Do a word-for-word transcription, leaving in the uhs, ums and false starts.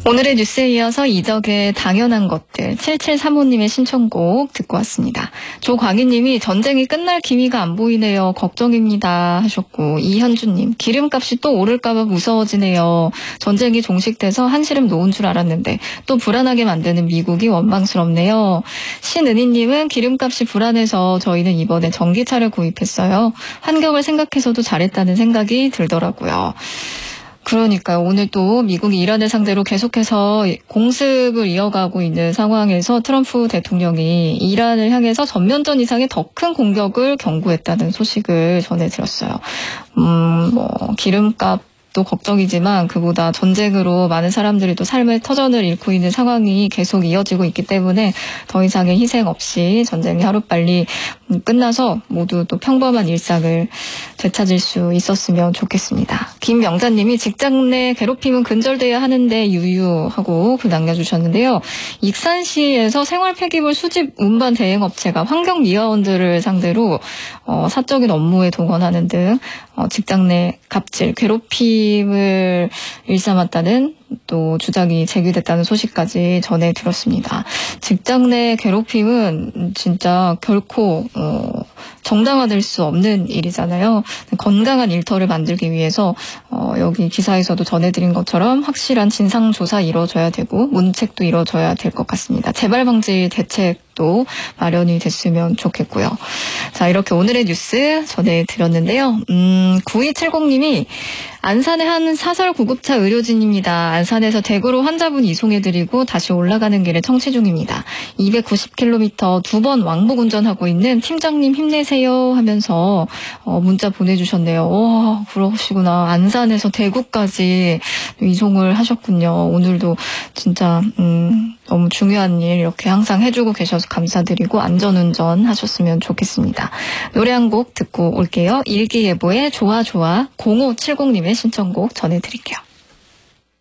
오늘의 뉴스에 이어서 이적의 당연한 것들 칠칠삼오님의 신청곡 듣고 왔습니다. 조광희님이 전쟁이 끝날 기미가 안 보이네요. 걱정입니다 하셨고, 이현주님 기름값이 또 오를까봐 무서워지네요. 전쟁이 종식돼서 한시름 놓은 줄 알았는데 또 불안하게 만드는 미국이 원망스럽네요. 신은희님은 기름값이 불안해서 저희는 이번에 전기차를 구입했어요. 환경을 생각해서도 잘했다는 생각이 들더라고요. 그러니까요. 오늘 또 미국이 이란을 상대로 계속해서 공습을 이어가고 있는 상황에서 트럼프 대통령이 이란을 향해서 전면전 이상의 더 큰 공격을 경고했다는 소식을 전해드렸어요. 음, 뭐 기름값도 걱정이지만 그보다 전쟁으로 많은 사람들이 또 삶의 터전을 잃고 있는 상황이 계속 이어지고 있기 때문에 더 이상의 희생 없이 전쟁이 하루빨리 끝나서 모두 또 평범한 일상을 되찾을 수 있었으면 좋겠습니다. 김명자님이 직장 내 괴롭힘은 근절돼야 하는데 유유하고 글 남겨주셨는데요. 익산시에서 생활 폐기물 수집 운반 대행업체가 환경미화원들을 상대로 어, 사적인 업무에 동원하는 등 어, 직장 내 갑질, 괴롭힘을 일삼았다는 또 주장이 제기됐다는 소식까지 전해 들었습니다. 직장 내 괴롭힘은 진짜 결코 어, 정당화될 수 없는 일이잖아요. 건강한 일터를 만들기 위해서 어, 여기 기사에서도 전해드린 것처럼 확실한 진상조사 이루어져야 되고 문책도 이루어져야 될 것 같습니다. 재발 방지 대책도 마련이 됐으면 좋겠고요. 자, 이렇게 오늘의 뉴스 전해드렸는데요. 음, 구이칠공님이 안산의 한 사설 구급차 의료진입니다. 안산에서 대구로 환자분 이송해드리고 다시 올라가는 길에 청취 중입니다. 이백구십 킬로미터 두 번 왕복 운전하고 있는 팀장님 힘내세요 하면서 어, 문자 보내주셨네요. 와, 그러시구나. 안산에서 대구까지 이송을 하셨군요. 오늘도 진짜 음, 너무 중요한 일 이렇게 항상 해주고 계셔서 감사드리고 안전운전 하셨으면 좋겠습니다. 노래 한 곡 듣고 올게요. 일기예보의 좋아 좋아 공오칠공님의 신청곡 전해드릴게요.